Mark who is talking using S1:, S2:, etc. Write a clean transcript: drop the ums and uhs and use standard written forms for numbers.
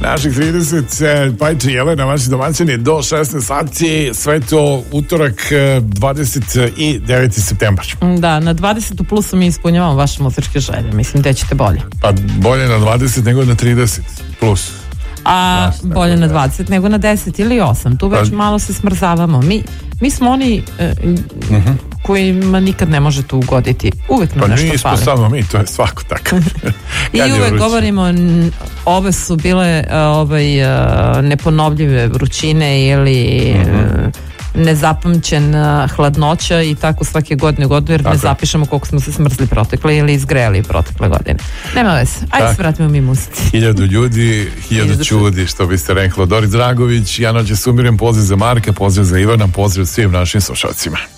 S1: Naših 30, Pajče Jelena, vaši domaćini, do 16 sati, sve to utorak 29. septembar.
S2: Da, na 20 u plusu mi ispunjavamo vaše muzičke želje, mislim da ćete bolje.
S1: Pa bolje na 20 nego na 30 plus.
S2: A bolje na 20 nego na 10 ili 8, tu već malo se smrzavamo. Mi smo oni kojima nikad ne možete ugoditi, uvek nam nešto fali.
S1: Pa nismo samo mi, to je svako tako.
S2: I uvek govorimo, ove su bile neponovljive vrućine ili nezapamćena hladnoća i tako svake godine u godinu, jer ne zapišemo koliko smo se smrzli protekle ili izgrejali protekle godine. Nema veze, ajde se vratimo mi muzici.
S1: 1000 ljudi, 1000 čudi, što biste rekla. Doris Dragović, ja noće sumirujem, pozdrav za Marka, pozdrav za Ivana, pozdrav svim našim slušalcima.